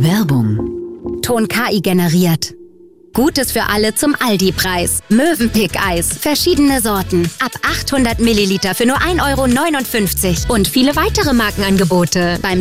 Werbung. Ton KI generiert. Gutes für alle zum Aldi-Preis. Mövenpick-Eis. Verschiedene Sorten. Ab 800 Milliliter für nur 1,59 € und viele weitere Markenangebote beim